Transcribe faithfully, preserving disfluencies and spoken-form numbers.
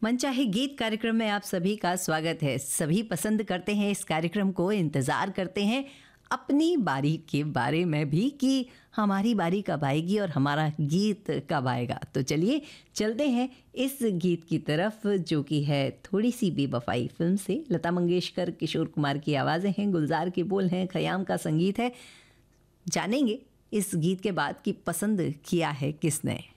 मनचाहे गीत कार्यक्रम में आप सभी का स्वागत है। सभी पसंद करते हैं इस कार्यक्रम को, इंतज़ार करते हैं अपनी बारी के बारे में भी कि हमारी बारी कब आएगी और हमारा गीत कब आएगा। तो चलिए चलते हैं इस गीत की तरफ, जो कि है थोड़ी सी बेवफाई फिल्म से। लता मंगेशकर, किशोर कुमार की आवाज़ें हैं, गुलजार के बोल हैं, खयाम का संगीत है। जानेंगे इस गीत के बाद कि पसंद किया है किसने।